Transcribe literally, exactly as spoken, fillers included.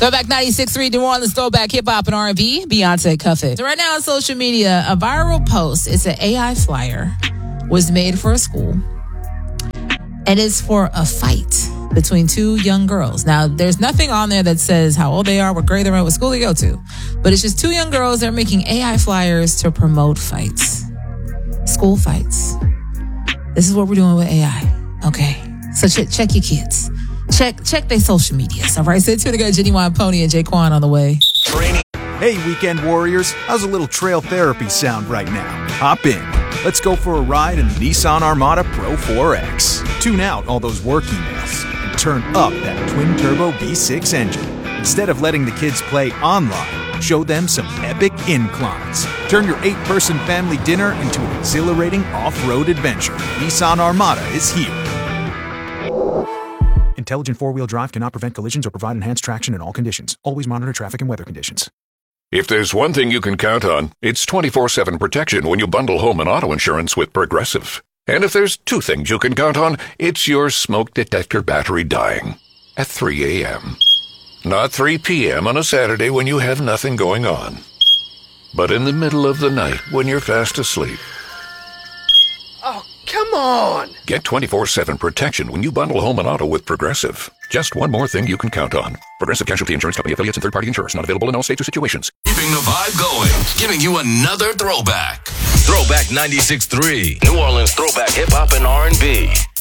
Throwback ninety-six point three, New Orleans throwback hip-hop and R and B, Beyonce Cuff It. So right now on social media, a viral post, it's an A I flyer, was made for a school. And it's for a fight between two young girls. Now, there's nothing on there that says how old they are, what grade they're in, what school they go to. But it's just two young girls that are making A I flyers to promote fights. School fights. This is what we're doing with A I. Okay. So ch- check your kids. Check check their social medias. All right. So it's going to go Genuine Pony and Jaquan on the way. Training. Hey, weekend warriors. How's a little trail therapy sound right now? Hop in. Let's go for a ride in the Nissan Armada Pro four X. Tune out all those work emails and turn up that twin-turbo V six engine. Instead of letting the kids play online, show them some epic inclines. Turn your eight-person family dinner into an exhilarating off-road adventure. Nissan Armada is here. Intelligent four-wheel drive cannot prevent collisions or provide enhanced traction in all conditions. Always monitor traffic and weather conditions. If there's one thing you can count on, it's twenty-four seven protection when you bundle home and auto insurance with Progressive. And if there's two things you can count on, it's your smoke detector battery dying at three a.m. Not three p.m. on a Saturday when you have nothing going on, but in the middle of the night when you're fast asleep. Oh, come on! Get twenty-four seven protection when you bundle home and auto with Progressive. Just one more thing you can count on. Progressive Casualty Insurance Company, affiliates, and third-party insurers. Not available in all states or situations. Keeping the vibe going. Giving you another throwback. Throwback ninety-six point three. New Orleans throwback hip-hop and R and B.